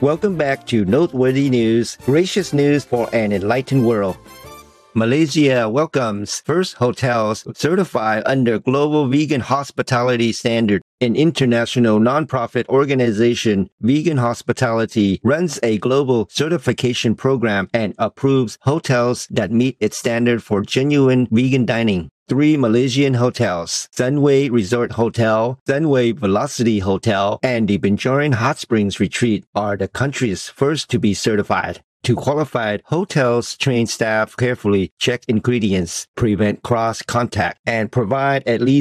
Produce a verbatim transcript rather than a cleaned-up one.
Welcome back to Noteworthy News, gracious news for an enlightened world. Malaysia welcomes first hotels certified under Global Vegan Hospitality Standard. An international nonprofit organization, Vegan Hospitality, runs a global certification program and approves hotels that meet its standard for genuine vegan dining. Three Malaysian hotels, Sunway Resort Hotel, Sunway Velocity Hotel, and the Benjorin Hot Springs Retreat, are the country's first to be certified. To qualify, hotels train staff carefully, check ingredients, prevent cross-contact, and provide at least